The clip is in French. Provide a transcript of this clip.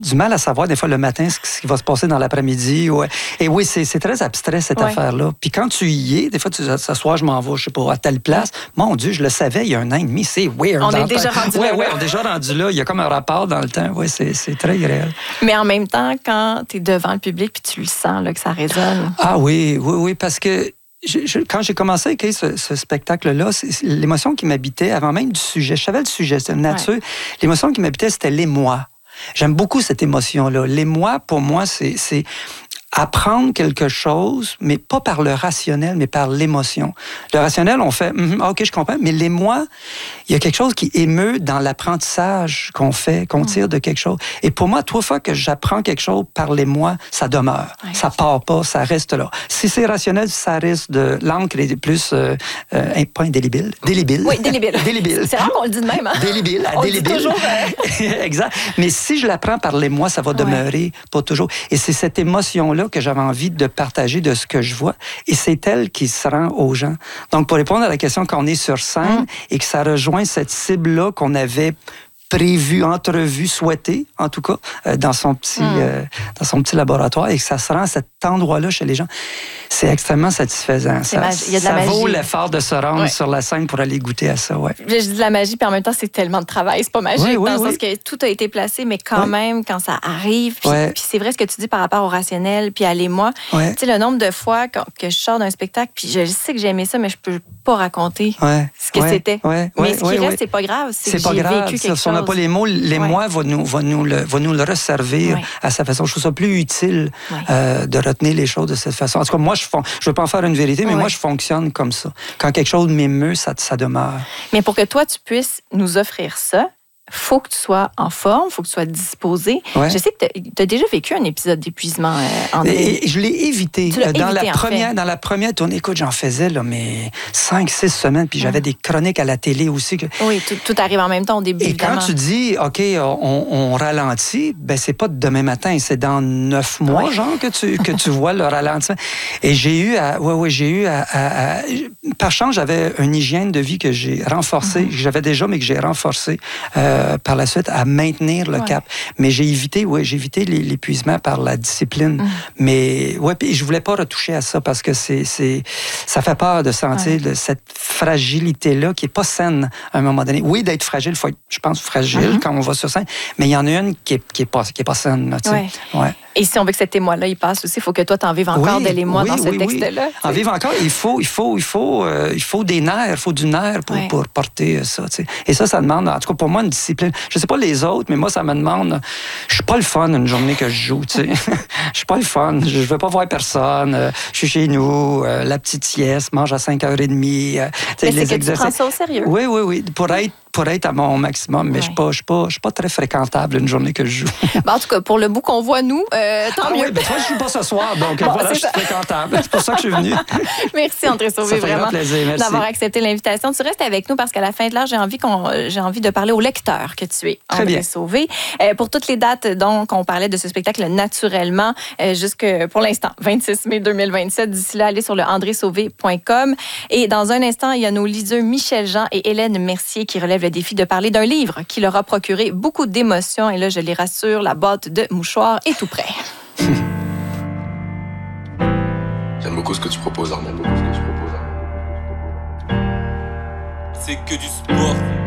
du mal à savoir des fois le matin ce qui va se passer dans l'après-midi. Ouais. Et oui, c'est très abstrait cette affaire-là. Puis quand tu y es, des fois, ce soir, je m'en vais, je sais pas, à telle place. Mon Dieu, je le savais il y a 1 an et demi. C'est weird. On est déjà rendu là. Oui, on est déjà rendu là. Il y a comme un rapport dans le temps. Oui, c'est très réel. Mais en même temps, quand tu es devant le public puis tu le sens là, que ça résonne. Ah oui, parce que quand j'ai commencé à écrire ce spectacle-là, l'émotion qui m'habitait, avant même du sujet, je savais le sujet, c'était une nature. L'émotion qui m'habitait, c'était l'émoi. J'aime beaucoup cette émotion-là. L'émoi, pour moi, c'est apprendre quelque chose, mais pas par le rationnel, mais par l'émotion. Le rationnel, on fait OK, je comprends, mais l'émoi, il y a quelque chose qui émeut dans l'apprentissage qu'on fait, qu'on tire de quelque chose. Et pour moi, trois fois que j'apprends quelque chose par l'émoi, ça demeure. Ça part pas, ça reste là. Si c'est rationnel, ça risque de... L'encre est plus... pas indélébile. Délébile. Oui, délébile. Délébile. C'est rare qu'on le dit de même. Hein? Délébile. On délébile. dit toujours... Exact. Mais si je l'apprends par l'émoi, ça va demeurer pas toujours. Et c'est cette émotion-là que j'avais envie de partager de ce que je vois. Et c'est elle qui se rend aux gens. Donc, pour répondre à la question qu'on est sur scène et que ça rejoint cette cible-là qu'on avait prévu, entrevu, souhaité, en tout cas, dans son petit laboratoire, et que ça se rend à cet endroit-là chez les gens, c'est extrêmement satisfaisant. Il y a de la magie. Ça vaut l'effort de se rendre sur la scène pour aller goûter à ça. Ouais. Je dis de la magie, puis en même temps, c'est tellement de travail. C'est pas magique, dans le sens que tout a été placé, mais quand même, quand ça arrive, puis c'est vrai ce que tu dis par rapport au rationnel, puis à l'émoi. Tu sais, le nombre de fois que je sors d'un spectacle, puis je sais que j'ai aimé ça, mais je peux pas raconter ce que c'était. Mais ce qui reste, c'est pas grave. C'est que j'ai vécu quelque chose. On n'a pas les mots. L'émoi va nous le resservir à sa façon. Je trouve ça plus utile de retenir les choses de cette façon. En tout cas, moi, je ne veux pas en faire une vérité, mais moi, je fonctionne comme ça. Quand quelque chose m'émeut, ça demeure. Mais pour que toi, tu puisses nous offrir ça, faut que tu sois en forme, faut que tu sois disposé. Je sais que tu as déjà vécu un épisode d'épuisement, André. Et je l'ai évité. Dans la première tournée, écoute, j'en faisais mais 5-6 semaines, puis j'avais des chroniques à la télé aussi. Oui, tout arrive en même temps au début. Et quand tu dis, OK, on ralentit, ben c'est pas demain matin, c'est dans 9 mois, genre, que tu vois le ralentissement. Et j'ai eu par chance, j'avais une hygiène de vie que j'ai renforcée. J'avais déjà, mais que j'ai renforcée. Par la suite à maintenir le cap. Mais j'ai évité l'épuisement par la discipline. Mais puis je voulais pas retoucher à ça parce que ça fait peur de sentir cette fragilité-là qui est pas saine à un moment donné. Oui, d'être fragile, il faut être, je pense, fragile quand on va sur scène, mais il y en a une qui est pas saine. Et si on veut que cet émoi-là, il passe aussi, il faut que toi, t'en vives encore de l'émoi dans ce texte-là. En vivre encore, il faut des nerfs, il faut du nerf pour porter ça. T'sais. Et ça demande, en tout cas pour moi, une discipline. Je sais pas les autres, mais moi, ça me demande... Je suis pas le fun une journée que je joue, tu sais. Je suis pas le fun. Je veux pas voir personne. Je suis chez nous, la petite sieste, mange à 5h30. Mais c'est que tu prends ça au sérieux. Oui. Pour être à mon maximum, mais je suis pas très fréquentable une journée que je joue. En tout cas, pour le bout qu'on voit, nous, tant mieux. Oui, toi, je joue pas ce soir, donc voilà, je suis fréquentable. C'est pour ça que je suis venu. Merci, André Sauvé, vraiment, d'avoir accepté l'invitation. Tu restes avec nous parce qu'à la fin de l'heure, j'ai envie de parler au lecteur que tu es, André Sauvé. Pour toutes les dates, donc, on parlait de ce spectacle naturellement, jusque pour l'instant, 26 mai 2027. D'ici là, allez sur le andresauvé.com. Et dans un instant, il y a nos liseux Michel Jean et Hélène Mercier qui relèvent le défi de parler d'un livre qui leur a procuré beaucoup d'émotions. Et là, je les rassure, la boîte de mouchoirs est tout prêt. J'aime beaucoup ce que tu proposes, Armand. C'est que du sport.